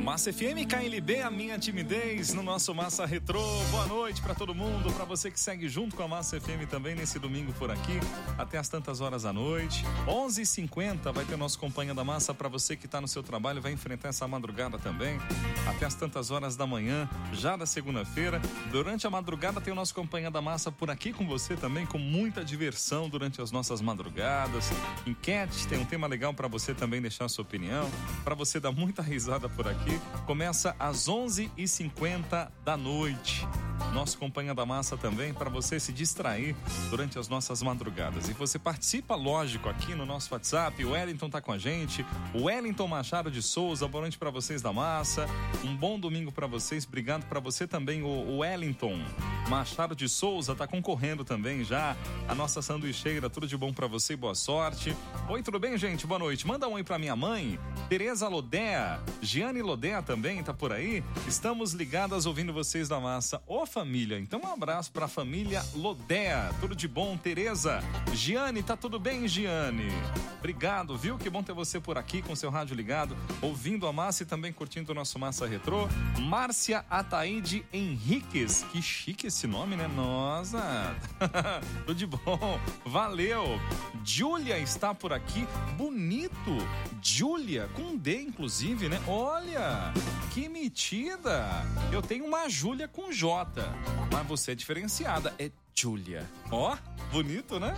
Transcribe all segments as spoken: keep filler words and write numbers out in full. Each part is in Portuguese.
Massa F M, K L B, a minha timidez no nosso Massa Retrô. Boa noite pra todo mundo, pra você que segue junto com a Massa F M também nesse domingo por aqui, até as tantas horas da noite. onze e cinquenta vai ter nosso Companhia da Massa pra você que tá no seu trabalho, vai enfrentar essa madrugada também, até as tantas horas da manhã, já da segunda-feira. Durante a madrugada tem o nosso Companhia da Massa por aqui com você também, com muita diversão durante as nossas madrugadas. Enquete, tem um tema legal pra você também deixar a sua opinião, pra você dar muita risada por aqui. Começa às onze e cinquenta da noite. Nosso Companhia da Massa também, para você se distrair durante as nossas madrugadas. E você participa, lógico, aqui no nosso WhatsApp. O Wellington tá com a gente. O Wellington Machado de Souza, boa noite para vocês da Massa. Um bom domingo para vocês. Obrigado para você também, o Wellington Machado de Souza, tá concorrendo também já. A nossa sanduicheira, tudo de bom para você e boa sorte. Oi, tudo bem, gente? Boa noite. Manda um oi pra minha mãe, Tereza Lodea. Giane Lodea também tá por aí. Estamos ligadas ouvindo vocês da Massa. Ô, família, então um abraço pra família Lodea. Tudo de bom, Tereza. Giane, tá tudo bem, Giane? Obrigado, viu? Que bom ter você por aqui com seu rádio ligado, ouvindo a Massa e também curtindo o nosso Massa Retrô. Márcia Ataíde Henriques. Que chique esse nome, né? Nossa! Tudo de bom. Valeu. Júlia está por aqui. Bonito. Júlia, com D, inclusive, né? Olha, que metida. Eu tenho uma Júlia com J, mas você é diferenciada. É Júlia. Ó, bonito, né?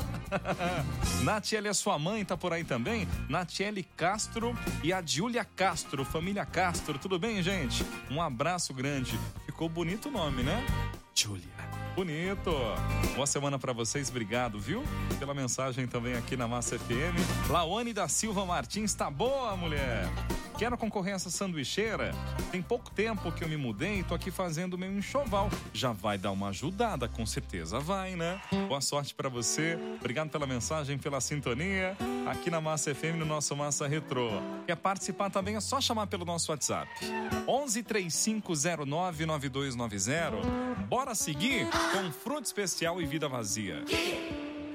Natiele, a sua mãe, tá por aí também? Natiele Castro e a Júlia Castro, família Castro. Tudo bem, gente? Um abraço grande. Ficou bonito o nome, né? Júlia. Bonito. Boa semana pra vocês, obrigado, viu? Pela mensagem também aqui na Massa F M. Lawane da Silva Martins, tá boa, mulher? Quero concorrer a essa sanduicheira? Tem pouco tempo que eu me mudei e tô aqui fazendo meu enxoval. Já vai dar uma ajudada, com certeza vai, né? Boa sorte pra você. Obrigado pela mensagem, pela sintonia. Aqui na Massa F M, no nosso Massa Retrô. Quer participar também? É só chamar pelo nosso WhatsApp. onze, três cinco zero nove, nove dois nove zero. Bora seguir com Fruta Especial e Vida Vazia.